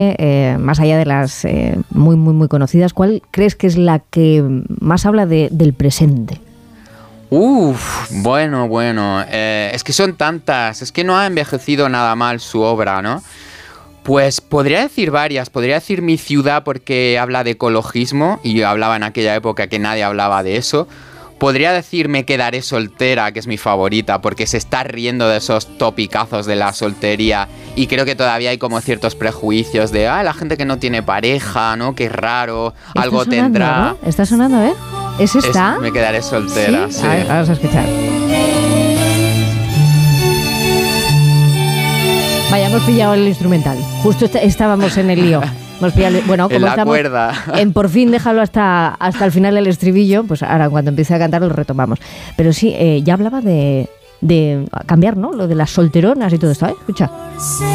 más allá de las muy, muy, muy conocidas, ¿cuál crees que es la que más habla del presente? Bueno, es que son tantas, es que no ha envejecido nada mal su obra, ¿no? Pues podría decir varias, podría decir Mi ciudad porque habla de ecologismo y hablaba en aquella época que nadie hablaba de eso. Podría decir Me quedaré soltera, que es mi favorita, porque se está riendo de esos topicazos de la soltería y creo que todavía hay como ciertos prejuicios de la gente que no tiene pareja, ¿no? Qué raro, algo sonando, tendrá. ¿no? Está sonando, ¿eh? ¿Es esta? Me quedaré soltera, sí. A ver, vamos a escuchar. Vaya, hemos pillado el instrumental. Justo estábamos en el lío. Hemos pillado, bueno, como en la estamos cuerda. En por fin déjalo hasta el final del estribillo, pues ahora cuando empiece a cantar lo retomamos. Pero sí, ya hablaba de cambiar, ¿no? Lo de las solteronas y todo esto, ¿eh? Escucha.